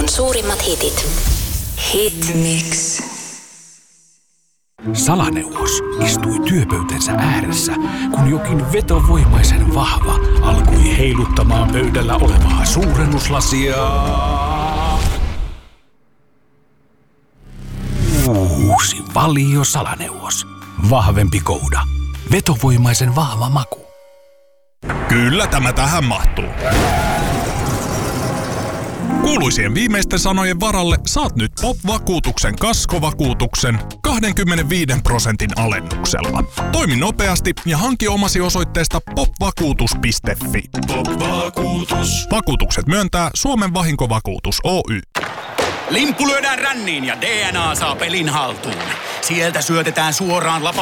suurimmat hitit. Hitmix. Salaneuvos istui työpöytänsä ääressä, kun jokin vetovoimaisen vahva alkoi heiluttamaan pöydällä olevaa suurennuslasia. Uusi Valio Salaneuvos. Vahvempi kouda. Vetovoimaisen vahva maku. Kyllä tämä tähän mahtuu. Kuuluisien viimeisten sanojen varalle saat nyt POP-vakuutuksen kaskovakuutuksen 25% alennuksella. Toimi nopeasti ja hanki omasi osoitteesta popvakuutus.fi. Pop-vakuutus. Vakuutukset myöntää Suomen Vahinkovakuutus Oy. Limppu lyödään ränniin ja DNA saa pelin haltuun. Sieltä syötetään suoraan